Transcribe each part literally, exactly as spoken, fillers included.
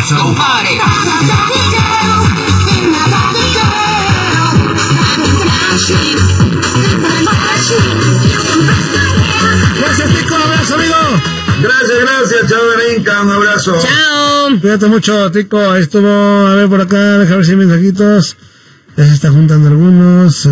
corazón. Gracias, Tico, un abrazo, amigo. Gracias, gracias, chao, Berinca, un abrazo. Chao. Cuídate mucho, Tico. Ahí estuvo, a ver por acá, deja ver si hay mensajitos. Ya se están juntando algunos. Eh,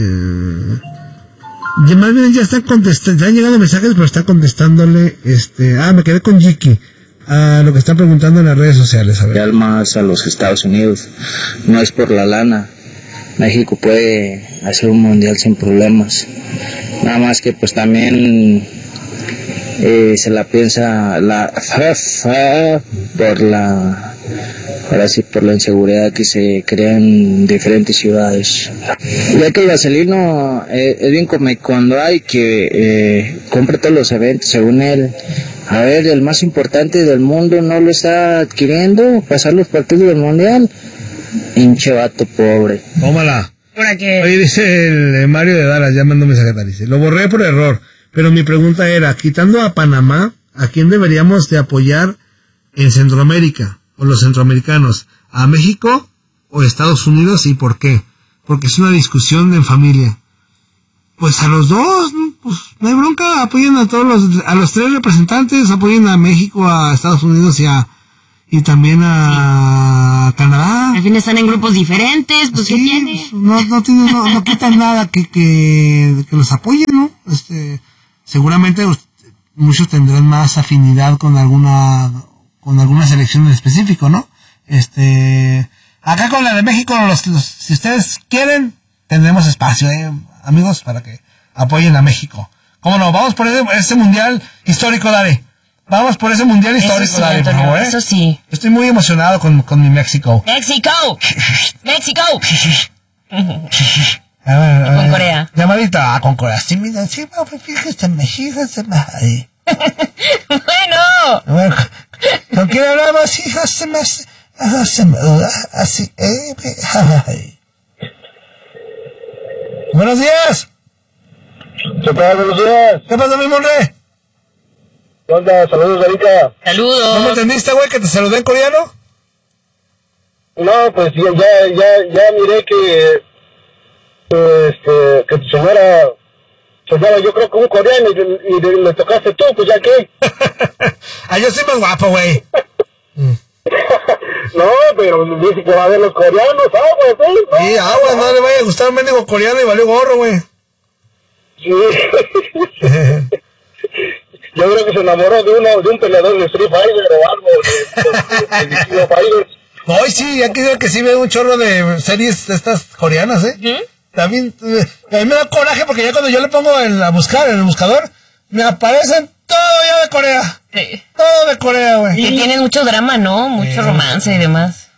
eh. Ya más bien ya están contestando, ya han llegado mensajes, pero están contestándole, este, ah, me quedé con Jiki, a lo que están preguntando en las redes sociales, a ver. Más a los Estados Unidos, no es por la lana, México puede hacer un mundial sin problemas, nada más que pues también eh, se la piensa la F A F por la ahora sí por la inseguridad que se crea en diferentes ciudades. Ya que el Vaselino eh, es bien como cuando hay que eh, compra todos los eventos según él. A ver, el más importante del mundo no lo está adquiriendo, pasar los partidos del mundial. Hinche vato pobre. Tómala. ¿Para qué? Oye, dice el eh, Mario de Dallas, ya mandó mensaje, dice, lo borré por error, pero mi pregunta era, quitando a Panamá, ¿a quién deberíamos de apoyar en Centroamérica? O los centroamericanos, ¿a México o Estados Unidos y por qué? Porque es una discusión en familia. Pues a los dos, pues no hay bronca, apoyen a todos los, a los tres representantes, apoyen a México, a Estados Unidos y a, y también a Canadá. Al fin están en grupos diferentes, pues sí, ¿qué tiene? Pues, no, no tiene, no, no quitan nada que, que, que los apoyen, ¿no? Este, seguramente muchos tendrán más afinidad con alguna, con alguna selección en específico, ¿no? Este, acá con la de México, los, los, si ustedes quieren, tendremos espacio, ¿eh? Amigos, para que apoyen a México. ¿Cómo no? Vamos por ese, ese mundial histórico, dale. Vamos por ese mundial histórico, eso sí, dale, Antonio, por favor, ¿eh? Eso sí. Estoy muy emocionado con, con mi México. ¡México! ¡México! A ver, a ver, con Corea. Llamadita, ah, con Corea. Sí, mira, sí, fíjese, fíjese, ahí. Bueno. Bueno, ¿con quién hablamos, hijos? Se me hace, se me duda, así, eh, ay. Buenos días. ¿Qué tal? Buenos días. ¿Qué pasa, mi monre? ¿Qué onda? Saludos, Erika. Saludos. ¿No me entendiste, güey, que te saludé en coreano? No, pues ya, ya, ya, ya miré que, que, este, que tu señora, señora, yo creo que un coreano y, y, y le tocaste tú, pues ya qué. Ah, yo soy más guapo, güey. No, pero dice que va a ver los coreanos, aguas, ¿eh? Sí, agua, no le vaya a gustar un mendigo coreano y valió gorro, güey. Sí. Yo creo que se enamoró de, una, de un peleador de Street Fighter o algo, de, de, de, de Street Fighter. Hoy sí, ya que que sí veo un chorro de series de estas coreanas, ¿eh? ¿Mm? También, eh, a mí me da coraje porque ya cuando yo le pongo en, a buscar, en el buscador, me aparecen todo ya de Corea. Sí. Todo de Corea, güey. Y tienen mucho drama, ¿no? Mucho sí. romance y demás.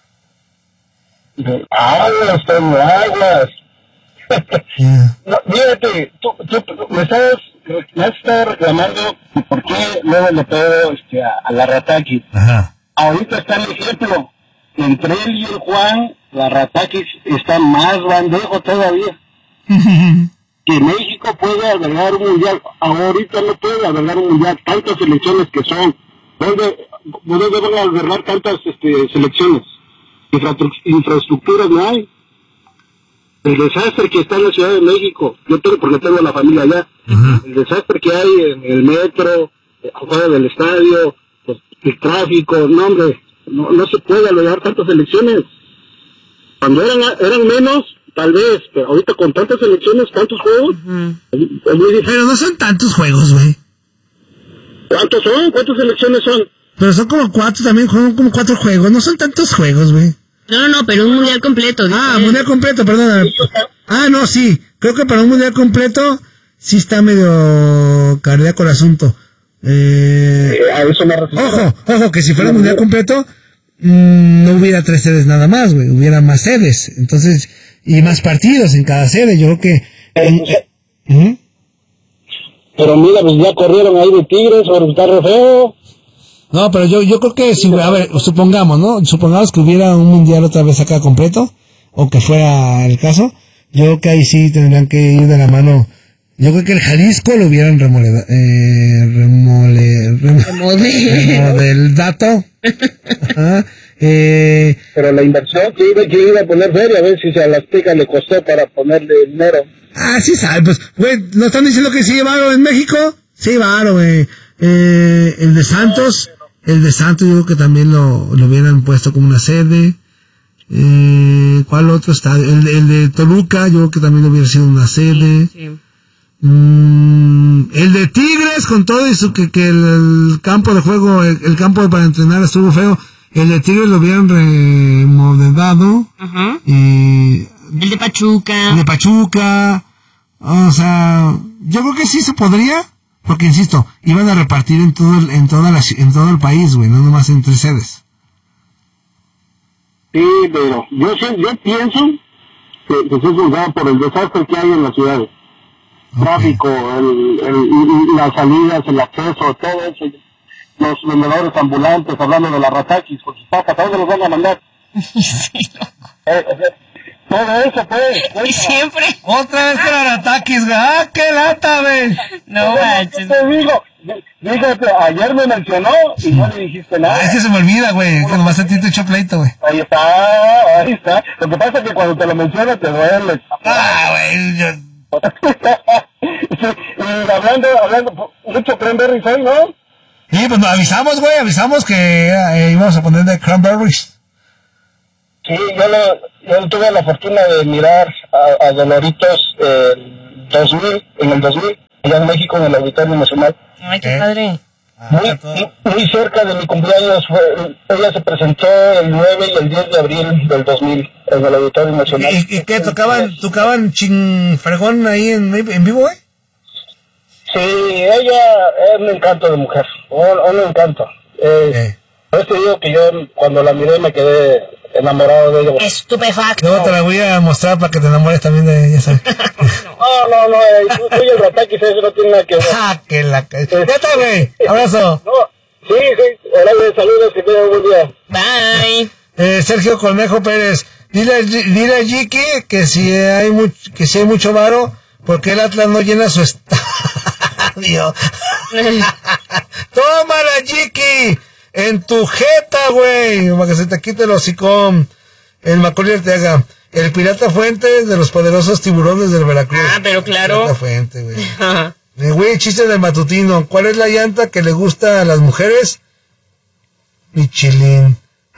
Aguas, Toño, aguas. Yeah. No, fíjate, tú, tú, tú me estás, me has estado reclamando por qué luego le pego este, a, a la Rataki. Ajá. Ahorita está el ejemplo. Entre él y el Juan, la Rataki está más bandejo todavía. Que México puede albergar un mundial. Ahorita no puede albergar un mundial. Tantas selecciones que son. ¿Dónde, dónde van a albergar tantas este, selecciones? Infraestructuras no hay. El desastre que está en la Ciudad de México, yo tengo porque tengo la familia allá, uh-huh. El desastre que hay en el metro, afuera del estadio, pues, el tráfico, no hombre, no, no se puede albergar tantas elecciones. Cuando eran, eran menos, tal vez, pero ahorita con tantas elecciones, tantos juegos, uh-huh. es, es muy difícil. Pero no son tantos juegos, güey. ¿Cuántos son? ¿Cuántas elecciones son? Pero son como cuatro también, juegan como cuatro juegos, no son tantos juegos, güey. No, no, no, pero un mundial completo. Ah, un mundial completo, perdón. Ah, no, sí. Creo que para un mundial completo sí está medio cardíaco el asunto. Eh, a eso me refiero. Ojo, ojo, que si fuera un mundial completo, mmm, no hubiera tres sedes nada más, güey. Hubiera más sedes. Entonces, y más partidos en cada sede. Yo creo que... En, eh, ¿uh? Pero mira, pues ya corrieron ahí de Tigres, sobre está re feo. No, pero yo yo creo que si, a ver, supongamos, ¿no? Supongamos que hubiera un mundial otra vez acá completo, o que fuera el caso, yo creo que ahí sí tendrían que ir de la mano. Yo creo que el Jalisco lo hubieran remole, eh, remole, remole, remole el dato. Ajá. Eh, Pero la inversión que iba, que iba a poner feria, a ver si a la Azteca le costó para ponerle dinero. ah, sí sabe, pues, güey, ¿no están diciendo que sí varo en México? Sí varo, güey. Eh, el de Santos, el de Santos yo creo que también lo, lo hubieran puesto como una sede. Eh, ¿cuál otro está? El, el de Toluca, yo creo que también hubiera sido una sede. Sí. Mm, el de Tigres, con todo eso, que, que el, el campo de juego, el, el campo para entrenar estuvo feo. El de Tigres lo hubieran remodelado. Ajá. Eh, El de Pachuca. El de Pachuca. O sea, yo creo que sí se podría. Porque, insisto, iban a repartir en todo el, en toda la, en todo el país, güey, no nomás en tres sedes. Sí, pero yo, sí- yo pienso que, que se es juzgado por el desastre que hay en las ciudades. Okay. Tráfico, el, el, las salidas, el acceso, todo eso. Los vendedores ambulantes, hablando de la rataquis, porque ¿a dónde los van a mandar? Sí, Eh, o sea, todo eso, pues. no. Y siempre. Otra vez con ataques, güey. ¡Ah, qué lata, güey! No manches. Te digo, fíjate, ayer me mencionó y no le dijiste nada. Ah, es que se me olvida, güey, que nomás a ti te echo pleito, güey. Ahí está, ahí está. Lo que pasa es que cuando te lo menciona te duele. Ah, güey, yo... Sí, y hablando, hablando, mucho cranberry hoy, ¿no? Sí, pues nos avisamos, güey, avisamos que eh, íbamos a poner de cranberries. Sí, yo, lo, yo tuve la fortuna de mirar a, a Doloritos eh, dos mil, en el dos mil, allá en México, en el Auditorio Nacional. Ay, qué ¿Eh? padre. Muy, muy, muy cerca de mi cumpleaños, fue, ella se presentó el nueve y el diez de abril del dos mil en el Auditorio Nacional. ¿Y, y qué, tocaban, tocaban ching fregón ahí en, en vivo, güey? Sí, ella es un encanto de mujer, un, un encanto. Eh, Eh. Por eso te digo que yo cuando la miré me quedé enamorado de ella. Estupefacto. Luego te la voy a mostrar para que te enamores también de ella, ¿sabes? No, no, no, eh, tú, tú y el Ratakis, eso no tiene nada que ver. ¡Ah, que la... ca- Ya está, güey, abrazo. No, sí, sí, órale, saludos, que tengan un buen día. Bye. Eh, Sergio Cornejo Pérez, dile, a G- dile a Jiki que si hay mucho, que si hay mucho varo, porque el Atlas no llena su estadio. Tómala, Jiki, en tu jeta, güey, para que se te quite el hocicón. El Macaulay Arteaga, el Pirata Fuente de los poderosos tiburones del Veracruz. Ah, pero claro. Pirata Fuente, güey. Ajá. Eh, güey, chiste del matutino. ¿Cuál es la llanta que le gusta a las mujeres? Michelin.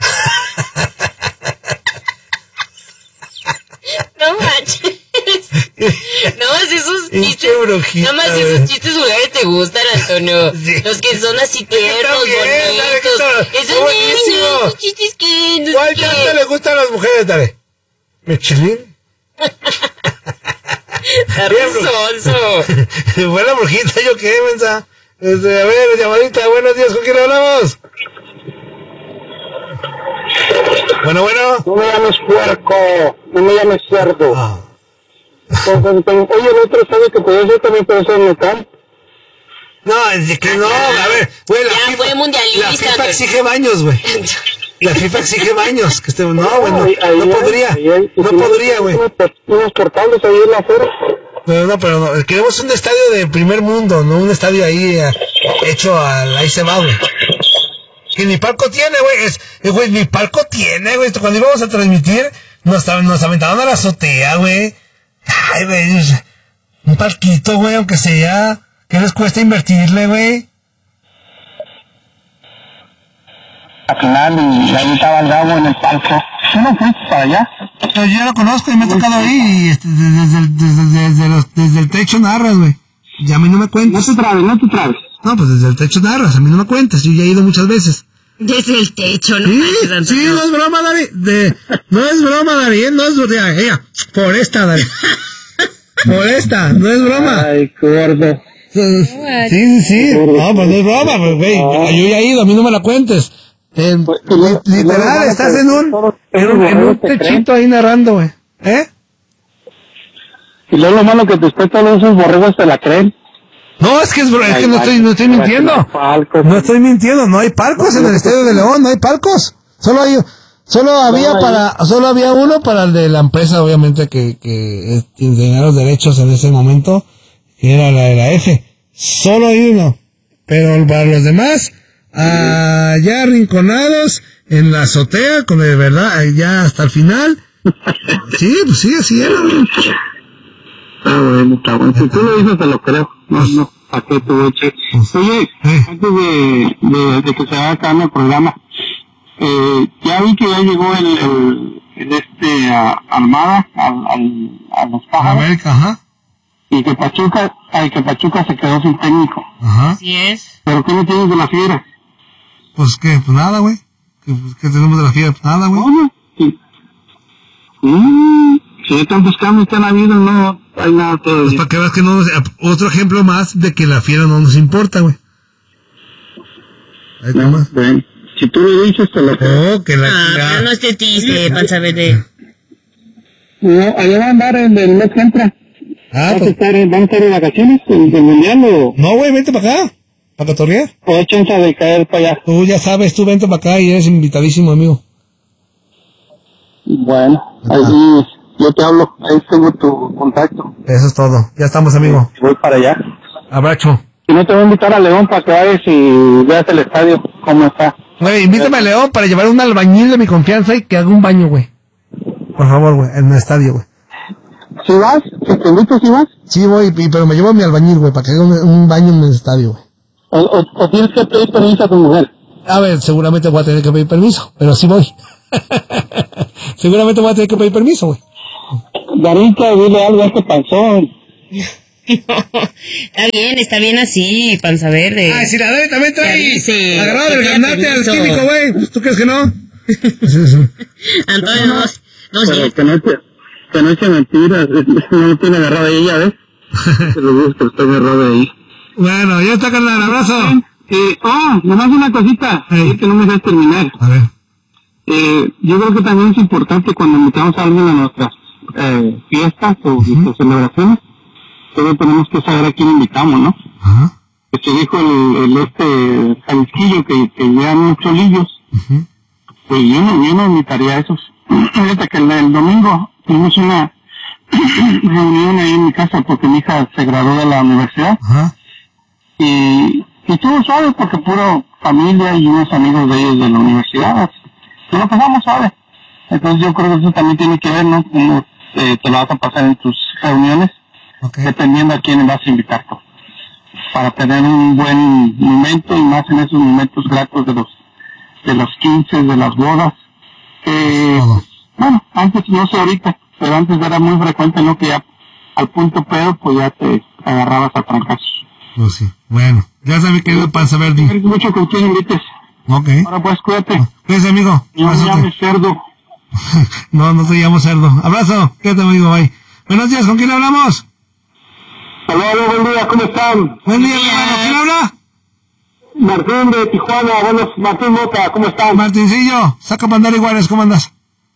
No manches. No más esos Pinche chistes. brujita, No más güey. esos chistes vulgares te gustan, Antonio. Sí. Los que son así Está tiernos, bien, dale, que está- bonitos. está Esos buenísimo. niños, esos chistes que. no sé ¿Cuál qué. llanta le gusta a las mujeres, dale? Michelin. Está risonso. Fue la brujita, ¿yo qué, mensa? Este, a ver, llamadita, buenos días, ¿con quién hablamos? Bueno, bueno. No me llames puerco, no me llames cerdo. Ah. Oye, el otro sabe que puede ser también puede ser local. No, es que no, a ver, güey, la Ya FIFA, fue mundialista, la FIFA güey. exige baños, güey. La FIFA exige baños, que esté, no, güey, no, Ahí- ahí no hay- podría, ahí hay- no y podría, güey. Unos, por- unos portales ahí en la acera. Pero no, pero no, queremos un estadio de primer mundo, no un estadio ahí eh, hecho al ahí se va, güey. Que ni palco tiene, güey, es, eh, güey, ni palco tiene, güey. Cuando íbamos a transmitir, nos, nos aventaban a la azotea, güey. Ay, güey, un palquito, güey, aunque sea, ¿qué les cuesta invertirle, güey? Al final, y ahí estaba el Gabo en el palco. ¿Tú no fuiste para allá? Pues yo ya lo conozco y me ha tocado ahí y este, desde, el- desde, desde, los- desde el techo narras, güey. Y a mí no me cuentas. No te trabes, no te trabes. No, pues desde el techo narras, a mí no me cuentas, yo ya he ido muchas veces. Desde el techo, ¿no? Sí, manches, sí, Antonio. no es broma, Dari. De, no es broma, Dari, ¿eh? No es broma. Ella, por esta, Dari. Por esta, no es broma. Ay, gordo. Sí, sí, sí. No, pues no es broma, pues, güey. Yo, yo ya he ido, a mí no me la cuentes. Eh, li- literal, estás en un, en un, en un techito ahí narrando, güey. ¿Eh? Y luego lo malo que después todos esos borregos te la creen. No, es que, es, bro- es Ay, que no vale. estoy, no estoy mintiendo. Palcos. No estoy mintiendo, no hay palcos en el Estadio de León, no hay palcos. Solo hay, solo había hay- para, solo había uno para el de la empresa, obviamente, que, que eh, tenía los derechos en ese momento, que era la de la F. Solo hay uno. Pero para los demás, allá arrinconados en la azotea, con de verdad, ya hasta el final. Sí, pues sí, así era. Está bueno, está bueno. Si tú lo dices, te lo creo. No, no, ¿para qué tú eches? Oye, Eh. antes de, de, de que se vaya acabando el programa, eh, ya vi que ya llegó el, el, el este, a Armada, al, al, a los pájaros, América, ajá. y que Pachuca, ay, que Pachuca se quedó sin técnico. Ajá. Así es. ¿Pero qué no tienes de la fiera? Pues qué, pues nada, güey. ¿Qué, pues, ¿qué tenemos de la fiera? Pues nada, güey. Oye, sí. Mm, si hay tantos cambios que han habido, no hay nada Pues todavía. para que veas que no nos... Otro ejemplo más de que la fiera no nos importa, güey. Ahí está No, más. bueno, si tú lo dices, te lo creo. Oh, que la... Ah, la- pero no estés triste, panza verde. No, allá va a andar en el mes que entra. Ah, ¿Vas a pues... estar, en- ¿Van a estar de vacaciones del, del mundial o, No, güey, vente para acá. Para cotorrear. o hay chance de caer para allá? Tú ya sabes, tú vente para acá y eres invitadísimo, amigo. Bueno, ahí yo te hablo, ahí tengo tu contacto. Eso es todo. Ya estamos, amigo. Voy para allá. Abrazo. Si no, te voy a invitar a León para que vayas y veas el estadio, cómo está. Güey, invítame a León para llevar un albañil de mi confianza y que haga un baño, güey. Por favor, güey, en el estadio, güey. Si vas, si te invito, si vas, Sí, voy, y- pero me llevo a mi albañil, güey, para que haga un, un baño en el estadio, güey. o, o, o tienes que pedir permiso a tu mujer. A ver, seguramente voy a tener que pedir permiso, pero sí voy. Seguramente voy a tener que pedir permiso, güey. Darita, dile algo a este panzón. Está bien, está bien así, panza verde. Ah, si la Dani también trae Sí, agarrado que del pida granate al permiso. químico, güey. Pues, ¿tú crees que no? Antonio, no, no, Pero sí. que no eche, que no eche mentiras, no lo tiene agarrado ahí, ya ves. Te lo digo que lo estoy agarrado ahí. Bueno, ya está, carnal, abrazo. Eh, oh, nomás una cosita, Sí. es que no me dejas terminar. A ver. Eh, yo creo que también es importante cuando invitamos a alguien a nuestras eh, fiestas o nuestras celebraciones, todos tenemos que saber a quién invitamos, ¿no? Ajá. Que se dijo el, el este Jalisquillo que, que llevan muchos lillos, Ujú. pues yo no, yo no invitaría a esos. Fíjate que el, el domingo tuvimos una reunión ahí en mi casa porque mi hija se graduó de la universidad Ajá. y, y estuvo suave porque puro familia y unos amigos de ellos de la universidad. Y lo pasamos suave. Entonces yo creo que eso también tiene que ver, ¿no? Cómo eh, te lo vas a pasar en tus reuniones, Ok. dependiendo a quién vas a invitar tú, para tener un buen momento y más en esos momentos gratos de los de los quince, de las bodas. Eh, Todo. bueno, antes no sé ahorita, pero antes era muy frecuente, ¿no? Que ya al punto pedo, pues ya te agarrabas a trancazos. Pues sí. Bueno, ya sabes que es panza verde. Gracias mucho que tú invites. Ok. Ahora pues cuídate. Cuídate, amigo. No me Abrazote. llames cerdo. No, no te llamo cerdo. Abrazo. Quédate, amigo. Bye. Buenos días. ¿Con quién hablamos? Hola, buen día, ¿cómo están? Buen día, mi hermano. ¿Quién habla? Martín de Tijuana, buenos, Martín Mota, ¿cómo están? Martincillo. Saca para andar iguales. ¿Cómo andas?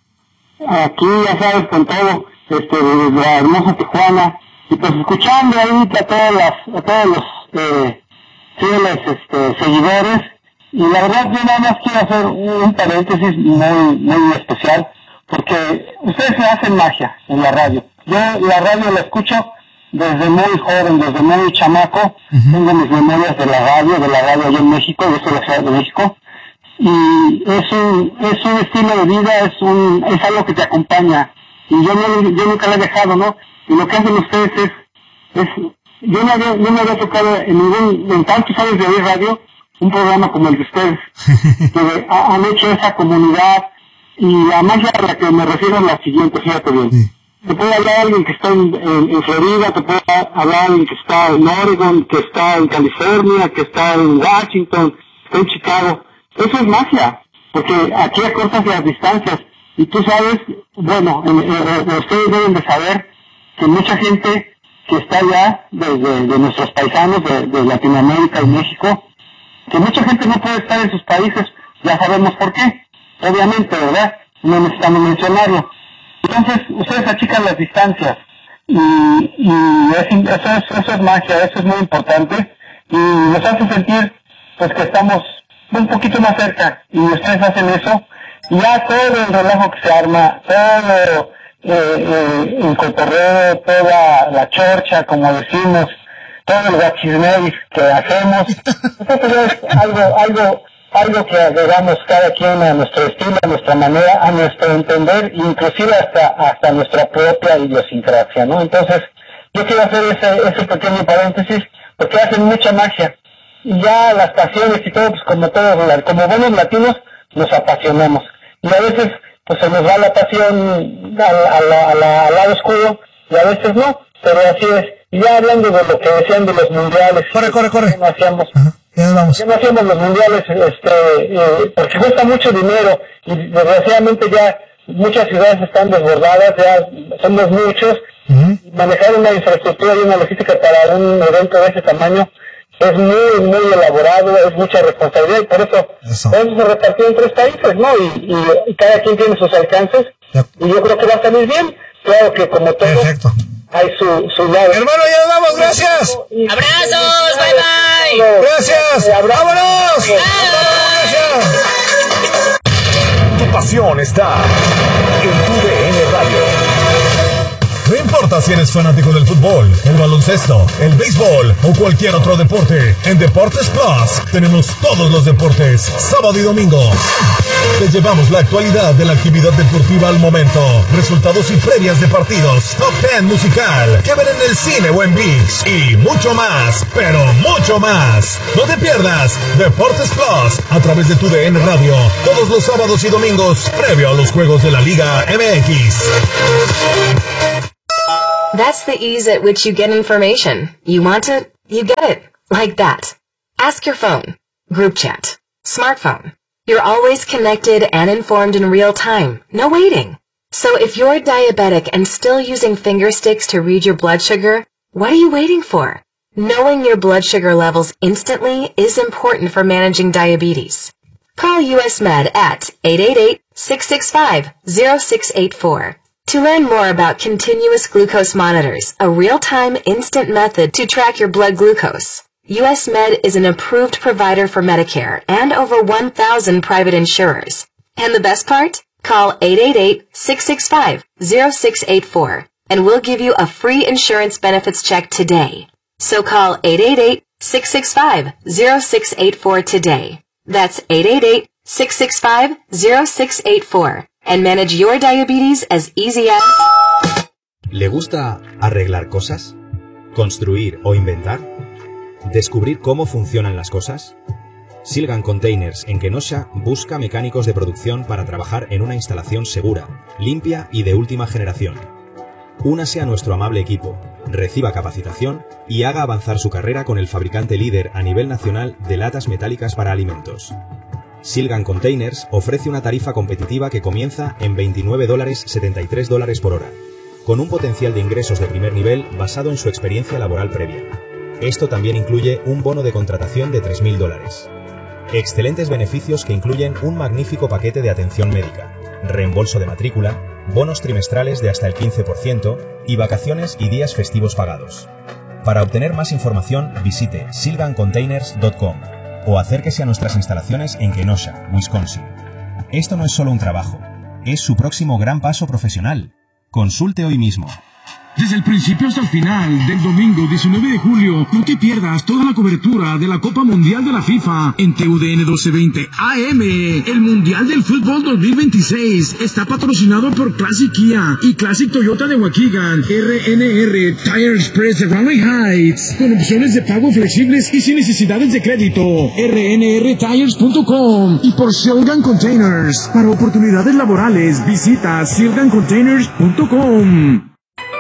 Aquí, ya sabes, con todo, este, desde la hermosa Tijuana, y pues escuchando ahí a todas las, a todos los, eh, fieles, este, seguidores, y la verdad yo nada más quiero hacer un paréntesis muy, muy especial, porque ustedes me hacen magia en la radio. Yo la radio la escucho desde muy joven, desde muy chamaco, tengo mis memorias de la radio, de la radio allá en México, yo soy de la Ciudad de México, y es un, es un estilo de vida, es un, es algo que te acompaña, y yo no, yo nunca lo he dejado, ¿no? Y lo que hacen ustedes es, es, yo no había, no me había tocado en ningún, en tantos años de oír radio, un programa como el de ustedes, que ha- han hecho esa comunidad, y la magia a la que me refiero es la siguiente, fíjate bien. Sí. Te puede hablar alguien que está en, en, en Florida, te puede hablar alguien que está en Oregon, que está en California, que está en Washington, que está en Chicago. Eso es magia, porque aquí acortas las distancias. Y tú sabes, bueno, eh, eh, ustedes deben de saber que mucha gente que está allá, desde de nuestros paisanos de, de Latinoamérica y México, que mucha gente no puede estar en sus países, ya sabemos por qué, obviamente, ¿verdad? No necesitamos mencionarlo. Entonces, ustedes achican las distancias, y, y es- eso, es, eso es magia, eso es muy importante, y nos hace sentir, pues, que estamos un poquito más cerca, y ustedes hacen eso, y ya todo el relajo que se arma, todo eh, eh, el cotorreo, toda la chorcha, como decimos, todo el guachismeris que hacemos. Entonces es algo, algo, algo que agregamos cada quien a nuestro estilo, a nuestra manera, a nuestro entender, inclusive hasta, hasta nuestra propia idiosincrasia, ¿no? Entonces, yo quiero hacer ese, ese pequeño paréntesis, porque hacen mucha magia. Y ya las pasiones y todo, pues como todos, como buenos latinos, nos apasionamos. Y a veces, pues se nos va la pasión al, al, al, al lado oscuro, y a veces no, pero así es. Y ya hablando de lo que decían de los mundiales. Corre, corre, corre. ¿Qué no hacíamos? Ajá, ya nos vamos. ¿Qué no hacíamos los mundiales? Este, eh, porque cuesta mucho dinero, y desgraciadamente ya muchas ciudades están desbordadas, ya somos muchos. Uh-huh. Manejar una infraestructura y una logística para un evento de ese tamaño es muy, muy elaborado, es mucha responsabilidad, y por eso, eso. eso se repartió en tres países, ¿no? Y, y, y cada quien tiene sus alcances, yep. Y yo creo que va a salir bien. Claro que como todo, perfecto, hay su, su lado. Hermano, ya nos vamos, gracias. ¡Abrazos! ¡Bye, bye! ¡Gracias! Eh, ¡Vámonos! ¡Gracias! Tu pasión está en tu D N Radio. No importa si eres fanático del fútbol, el baloncesto, el béisbol o cualquier otro deporte, en Deportes Plus tenemos todos los deportes, sábado y domingo. Te llevamos la actualidad de la actividad deportiva al momento, resultados y previas de partidos, top ten musical, que ver en el cine o en ViX y mucho más, pero mucho más. No te pierdas Deportes Plus a través de tu D N Radio, todos los sábados y domingos, previo a los juegos de la Liga M X. That's the ease at which you get information. You want it, you get it. Like that. Ask your phone. Group chat. Smartphone. You're always connected and informed in real time. No waiting. So if you're diabetic and still using finger sticks to read your blood sugar, what are you waiting for? Knowing your blood sugar levels instantly is important for managing diabetes. Call U S Med at eight eight eight, six six five, zero six eight four. To learn more about continuous glucose monitors, a real-time instant method to track your blood glucose, U S Med is an approved provider for Medicare and over one thousand private insurers. And the best part? Call eight eight eight, six six five, zero six eight four and we'll give you a free insurance benefits check today. So call eight eight eight, six six five, zero six eight four today. That's eight eight eight, six six five, zero six eight four. And manage your diabetes as easy as... ¿Le gusta arreglar cosas? ¿Construir o inventar? ¿Descubrir cómo funcionan las cosas? Silgan Containers en Kenosha busca mecánicos de producción para trabajar en una instalación segura, limpia y de última generación. Únase a nuestro amable equipo, reciba capacitación y haga avanzar su carrera con el fabricante líder a nivel nacional de latas metálicas para alimentos. Silgan Containers ofrece una tarifa competitiva que comienza en veintinueve dólares setenta y tres dólares por hora, con un potencial de ingresos de primer nivel basado en su experiencia laboral previa. Esto también incluye un bono de contratación de tres mil dólares. Excelentes beneficios que incluyen un magnífico paquete de atención médica, reembolso de matrícula, bonos trimestrales de hasta el quince por ciento y vacaciones y días festivos pagados. Para obtener más información, visite silgan containers punto com. O acérquese a nuestras instalaciones en Kenosha, Wisconsin. Esto no es solo un trabajo, es su próximo gran paso profesional. Consulte hoy mismo. Desde el principio hasta el final del domingo diecinueve de julio, no te pierdas toda la cobertura de la Copa Mundial de la FIFA en T U D N doce veinte A M. El Mundial del Fútbol dos mil veintiséis está patrocinado por Classic Kia y Classic Toyota de Waukegan, R N R Tire Express de Raleigh Heights, con opciones de pago flexibles y sin necesidades de crédito, R N R tires punto com, y por Silgan Containers. Para oportunidades laborales, visita silgan containers punto com.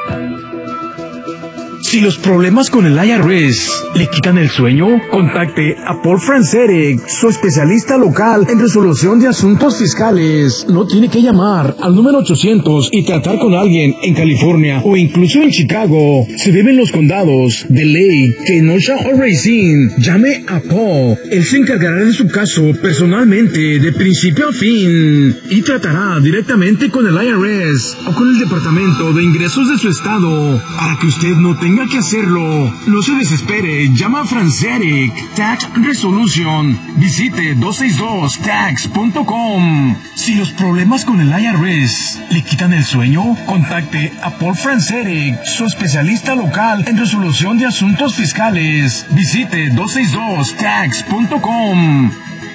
Si los problemas con el I R S le quitan el sueño, contacte a Paul Francerek, su especialista local en resolución de asuntos fiscales. No tiene que llamar al número ochocientos y tratar con alguien en California o incluso en Chicago. Se vive en los condados de Lake, Kenosha o Racine. Llame a Paul. Él se encargará de su caso personalmente de principio a fin y tratará directamente con el I R S o con el Departamento de Ingresos de su estado para que usted no tenga tenga que hacerlo. No se desespere, llama a Franceric Tax Resolution. Visite dos seis dos tax punto com. Si los problemas con el I R S le quitan el sueño, contacte a Paul Franceric, su especialista local en resolución de asuntos fiscales. Visite dos seis dos tax punto com.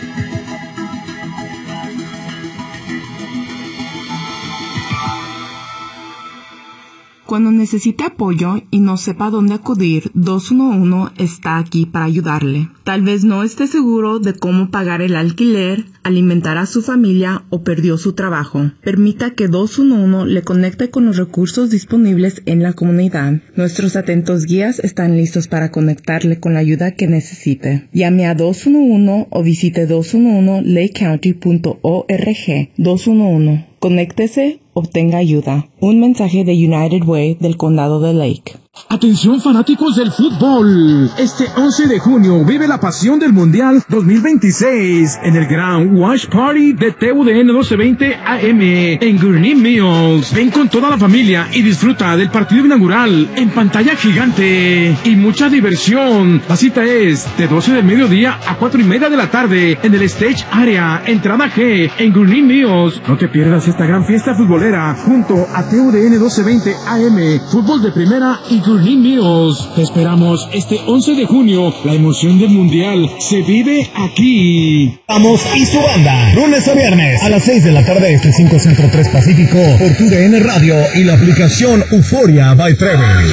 Cuando necesite apoyo y no sepa dónde acudir, dos uno uno está aquí para ayudarle. Tal vez no esté seguro de cómo pagar el alquiler, alimentar a su familia o perdió su trabajo. Permita que dos uno uno le conecte con los recursos disponibles en la comunidad. Nuestros atentos guías están listos para conectarle con la ayuda que necesite. Llame a dos uno uno o visite dos uno uno lake county punto org. dos uno uno. Conéctese, obtenga ayuda. Un mensaje de United Way del Condado de Lake. Atención fanáticos del fútbol, este once de junio vive la pasión del Mundial dos mil veintiséis en el gran Watch Party de T U D N doce veinte A M en Gurnee Mills. Ven con toda la familia y disfruta del partido inaugural en pantalla gigante y mucha diversión. La cita es de doce del mediodía a cuatro y media de la tarde en el Stage Area, entrada G en Gurnee Mills. No te pierdas esta gran fiesta futbolera junto a T U D N doce veinte A M, fútbol de primera y Gurnee Mills. Te esperamos este once de junio. La emoción del mundial se vive aquí. Vamos y su banda, lunes a viernes a las seis de la tarde, este cinco Centro tres Pacífico, por T U D N Radio y la aplicación Euforia by Trevi.